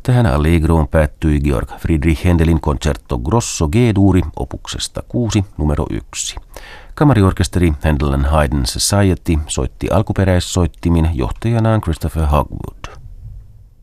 Tähän Allegroon päättyi Georg Friedrich Händelin Concerto Grosso G-duuri opuksesta 6 numero 1. Kamariorkesteri Handel and Haydn Society soitti alkuperäissoittimin johtajanaan Christopher Hogwood.